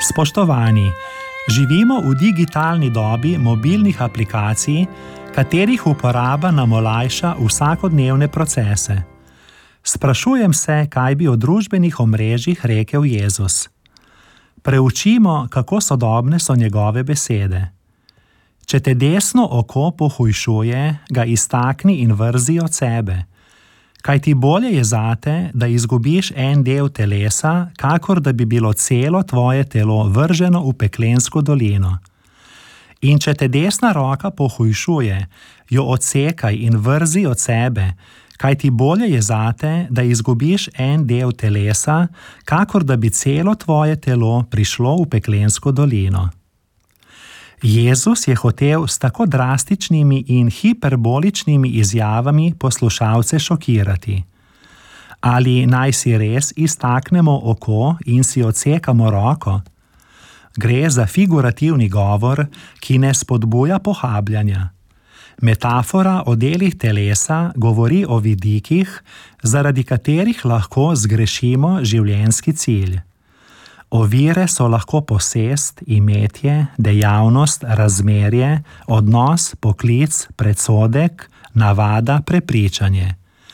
Spoštovani, živimo v digitalni dobi mobilnih aplikacij, katerih uporaba nam olajša vsakodnevne procese. Sprašujem se, kaj bi o družbenih omrežjih rekel Jezus. Preučimo, kako sodobne so njegove besede. Če te desno oko pohujšuje, ga iztakni in vrzi od sebe. Kaj ti bolje je zate, da izgubiš en del telesa, kakor da bi bilo celo tvoje telo vrženo v peklensko dolino. In če te desna roka pohujšuje, jo odsekaj in vrzi od sebe, kaj ti bolje je zate, da izgubiš en del telesa, kakor da bi celo tvoje telo prišlo v peklensko dolino. Jezus je hotel s tako drastičnimi in hiperboličnimi izjavami poslušalce šokirati. Ali naj si res iztaknemo oko in si odsekamo roko? Gre za figurativni govor, ki ne spodbuja pohabljanja. Metafora o delih telesa govori o vidikih, zaradi katerih lahko zgrešimo življenjski cilj. Ovire so lahko posest, imetje, dejavnost, razmerje, odnos, poklic, predsodek, navada, prepričanje.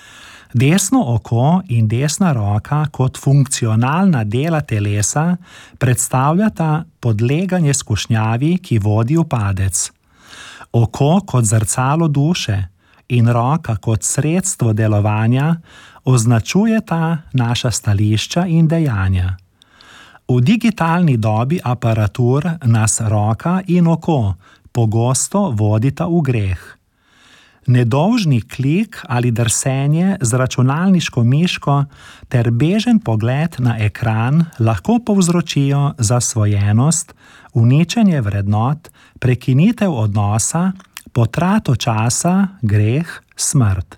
Desno oko in desna roka kot funkcionalna dela telesa predstavljata podleganje skušnjavi, ki vodi v padec. Oko kot zrcalo duše in roka kot sredstvo delovanja označujeta naša stališča in dejanja. V digitalni dobi aparatur nas roka in oko pogosto vodita v greh. Nedolžni klik ali drsenje z računalniško miško ter bežen pogled na ekran lahko povzročijo zasvojenost, uničenje vrednot, prekinitev odnosa, potrato časa, greh, smrt.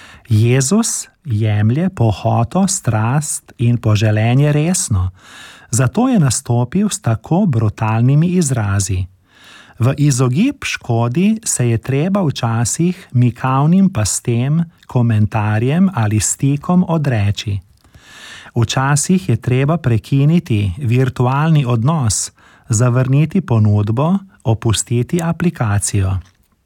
Jezus jemlje pohoto, strast in poželenje resno, zato je nastopil s tako brutalnimi izrazi. V izogib škodi se je treba včasih mikavnim pastem, komentarjem ali stikom odreči. Včasih je treba prekiniti virtualni odnos, zavrniti ponudbo, opustiti aplikacijo.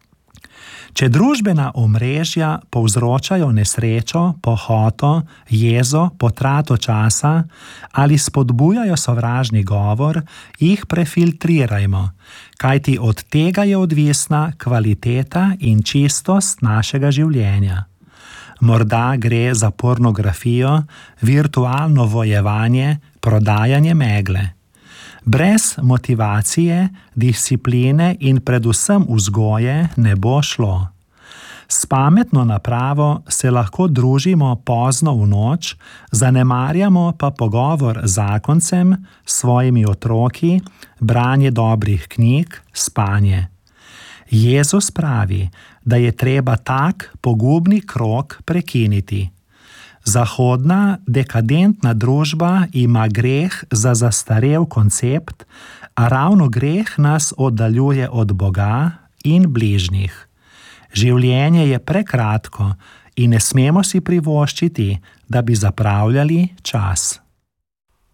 Če družbena omrežja povzročajo nesrečo, pohoto, jezo, potrato časa ali spodbujajo sovražni govor, jih prefiltrirajmo, kajti od tega je odvisna kvaliteta in čistost našega življenja. Morda gre za pornografijo, virtualno vojevanje, prodajanje megle. Brez motivacije, discipline in predvsem vzgoje ne bo šlo. S pametno napravo se lahko družimo pozno v noč, zanemarjamo pa pogovor z zakoncem, svojimi otroki, branje dobrih knjig, spanje. Jezus pravi, da je treba tak pogubni krog prekiniti. Zahodna, dekadentna družba ima greh za zastarel koncept, a ravno greh nas oddaljuje od Boga in bližnjih. Življenje je prekratko in ne smemo si privoščiti, da bi zapravljali čas.